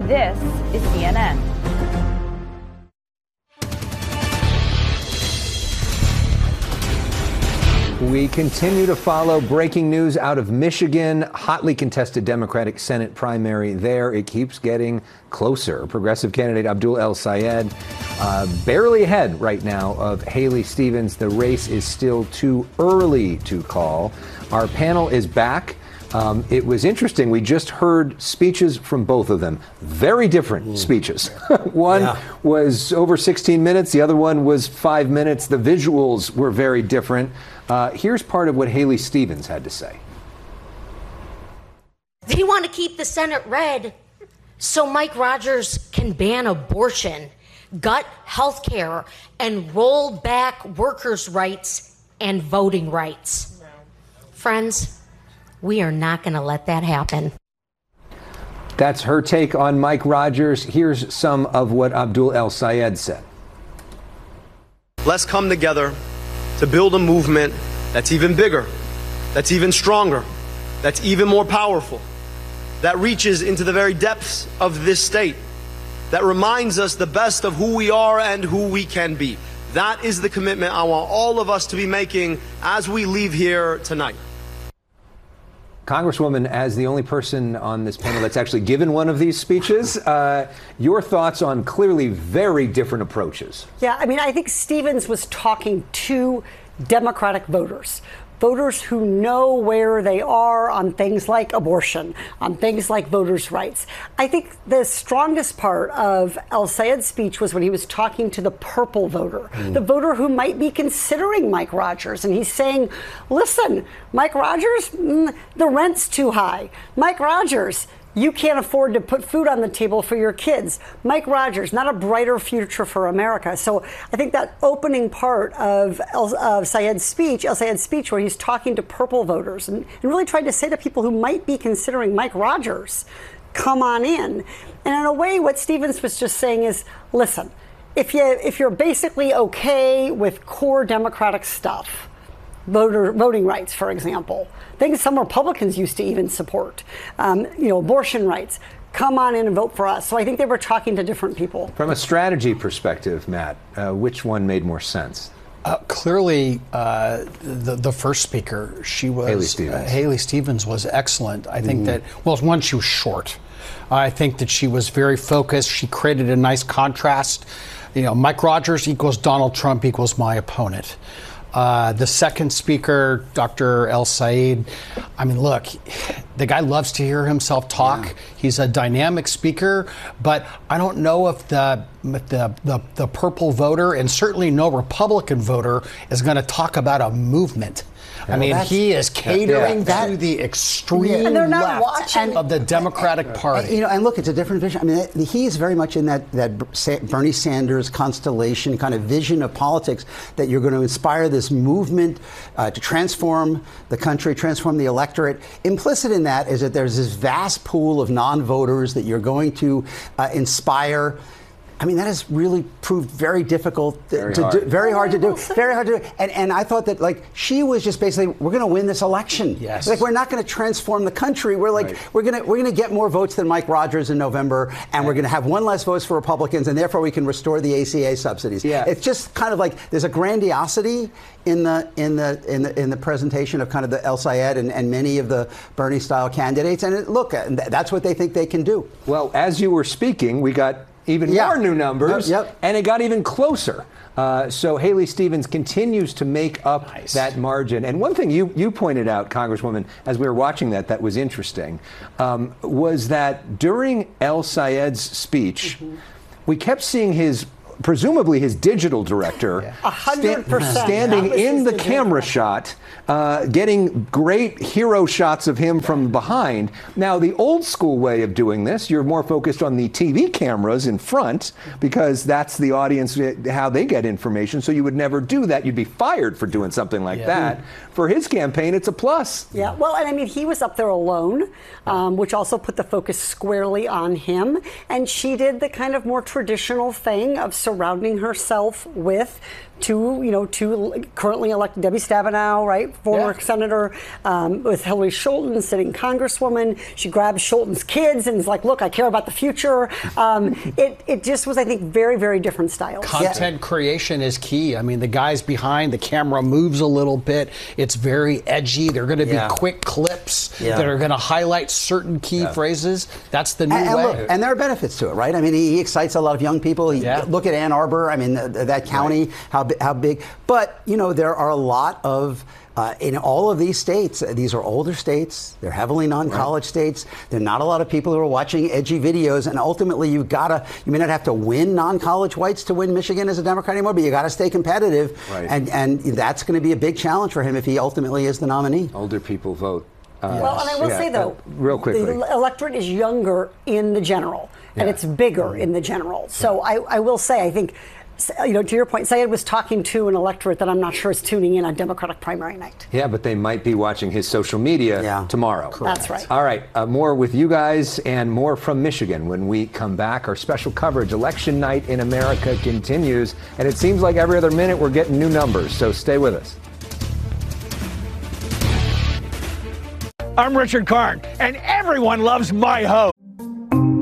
This is CNN. We continue to follow breaking news out of Michigan. Hotly contested Democratic Senate primary there. It keeps getting closer. Progressive candidate Abdul El-Sayed barely ahead right now of Haley Stevens. The race is still too early to call. Our panel is back. It was interesting. We just heard speeches from both of them. Very different speeches. One was over 16 minutes. The other one was 5 minutes. The visuals were very different. Here's part of what Haley Stevens had to say. They want to keep the Senate red so Mike Rogers can ban abortion, gut health care, and roll back workers' rights and voting rights. Friends, we are not going to let that happen. That's her take on Mike Rogers. Here's some of what Abdul El-Sayed said. Let's come together to build a movement that's even bigger, that's even stronger, that's even more powerful, that reaches into the very depths of this state, that reminds us the best of who we are and who we can be. That is the commitment I want all of us to be making as we leave here tonight. Congresswoman, as the only person on this panel that's actually given one of these speeches, your thoughts on clearly very different approaches? Yeah, I mean, I think Stevens was talking to Democratic voters who know where they are on things like abortion, on things like voters' rights. I think the strongest part of El-Sayed's speech was when he was talking to the purple voter, the voter who might be considering Mike Rogers. And he's saying, listen, Mike Rogers, the rent's too high. Mike Rogers, you can't afford to put food on the table for your kids. Mike Rogers, not a brighter future for America. So I think that opening part of El-Sayed's speech, where he's talking to purple voters and really tried to say to people who might be considering Mike Rogers, come on in. And in a way, what Stevens was just saying is, listen, if you're basically okay with core Democratic stuff, voting rights, for example, things some Republicans used to even support, abortion rights, come on in and vote for us. So I think they were talking to different people. From a strategy perspective, Matt, which one made more sense? Clearly, the first speaker, she was Haley Stevens was excellent. I think that, well, one, she was short. I think that she was very focused. She created a nice contrast. Mike Rogers equals Donald Trump equals my opponent. The second speaker, Dr. El-Sayed, I mean, look, the guy loves to hear himself talk. Yeah. He's a dynamic speaker, but I don't know if the purple voter, and certainly no Republican voter, is going to talk about a movement. I mean, he is catering to the extreme and they're not left of the Democratic Party. And look, it's a different vision. I mean, he's very much in that Bernie Sanders constellation kind of vision of politics, that you're going to inspire this movement to transform the country, transform the electorate. Implicit in that is that there's this vast pool of non-voters that you're going to inspire. I mean, that has really proved very difficult very hard to do. And I thought that, she was just basically, we're going to win this election. Yes. We're not going to transform the country. We're we're going to get more votes than Mike Rogers in November, and we're going to have one less votes for Republicans, and therefore we can restore the ACA subsidies. Yeah. It's just kind of like there's a grandiosity in the presentation of kind of the El-Sayed and many of the Bernie style candidates. And that's what they think they can do. Well, as you were speaking, we got even more new numbers, and it got even closer. So Haley Stevens continues to make up that margin. And one thing you pointed out, Congresswoman, as we were watching that was interesting, was that during El-Sayed's speech, we kept seeing presumably his digital director, 100% standing in the camera shot, getting great hero shots of him from behind. Now, the old school way of doing this, you're more focused on the TV cameras in front, because that's the audience, how they get information. So you would never do that. You'd be fired for doing something like that. For his campaign, it's a plus. Yeah, well, and I mean, he was up there alone, which also put the focus squarely on him. And she did the kind of more traditional thing of surrounding herself with two currently elected, Debbie Stabenow, right, former senator, with Hillary Scholten, sitting congresswoman. She grabs Scholten's kids and is like, look, I care about the future. It just was, I think, very, very different styles. Content creation is key. I mean, the guys behind, the camera moves a little bit. It's very edgy. They're going to be quick clips that are going to highlight certain key phrases. That's the new way. Look, and there are benefits to it, right? I mean, he excites a lot of young people. Look at Ann Arbor. I mean, that county, how big. But, there are a lot of, in all of these states, these are older states. They're heavily non-college states. There are not a lot of people who are watching edgy videos. And ultimately, you may not have to win non-college whites to win Michigan as a Democrat anymore, but you got to stay competitive. Right. And that's going to be a big challenge for him if he ultimately is the nominee. Older people vote. Well, and I will say, though, real quickly, the electorate is younger in the general, and it's bigger in the general. So I will say, I think, to your point, Syed was talking to an electorate that I'm not sure is tuning in on Democratic primary night. Yeah, but they might be watching his social media tomorrow. Correct. That's right. All right, more with you guys and more from Michigan when we come back. Our special coverage, Election Night in America, continues, and it seems like every other minute we're getting new numbers, so stay with us. I'm Richard Karn, and everyone loves my host.